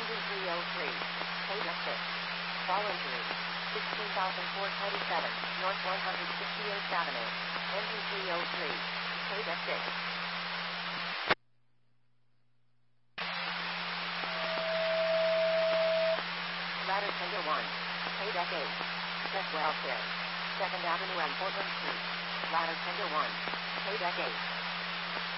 Engine 303. Paydeck 6. Fallen through. 16,427, North 168th Avenue. Engine 303. Paydeck 6. Ladder Tender 1. Paydeck 8. Check welfare. 2nd Avenue and Portland Street. Ladder Tender 1. Paydeck 8.